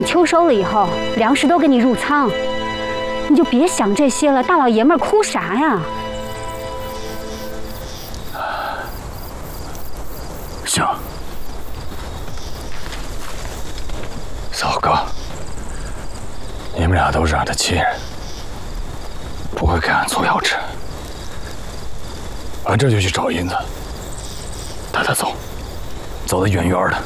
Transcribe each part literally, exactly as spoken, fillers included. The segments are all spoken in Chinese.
秋收了以后，粮食都给你入仓，你就别想这些了。大老爷们儿哭啥呀？ 行。嫂哥，你们俩都是俺的亲人，不会给俺做药吃。俺这就去找银子，带他走，走得远远的。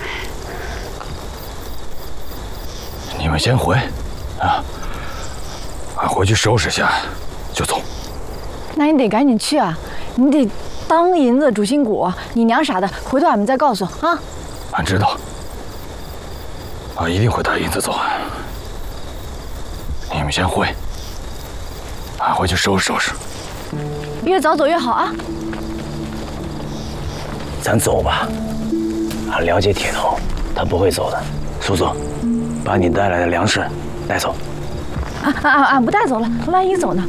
你们先回，啊！俺回去收拾下，就走。 那你得赶紧去啊！你得当银子主心骨，你娘啥的，回头俺们再告诉啊。 俺知道，俺一定会带银子走。你们先回，俺回去收拾收拾。 越早走越好啊！ 咱走吧，俺了解铁头，他不会走的。叔叔。 把你带来的粮食带走。 啊啊啊！俺不带走了，万一走呢？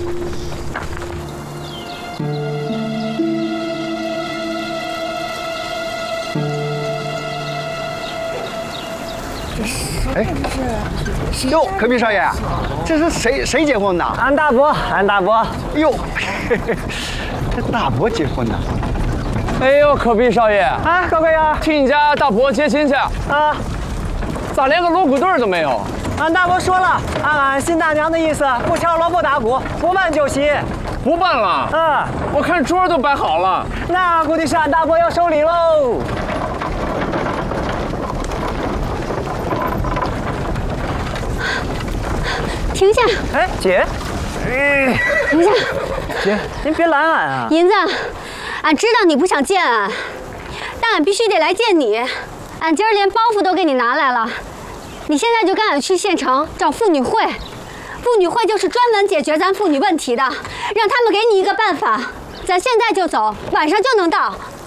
哎，哟，可比少爷，这是谁谁结婚呢？ 俺大伯，俺大伯。 哟，这大伯结婚呢？ 哎呦，可比少爷啊，高贵呀，替你家大伯接亲去啊。 咋连个锣鼓队都没有？俺大伯说了，按俺新大娘的意思，不敲锣不打鼓，不办酒席。不办了？嗯，我看桌都摆好了。那估计是俺大伯要收礼喽。 停下！ 哎，姐， 哎，停下！ 姐，您别拦俺啊！ 银子，俺知道你不想见俺，但俺必须得来见你。俺今儿连包袱都给你拿来了。 你现在就跟俺去县城找妇女会，妇女会就是专门解决咱妇女问题的，让他们给你一个办法。咱现在就走，晚上就能到。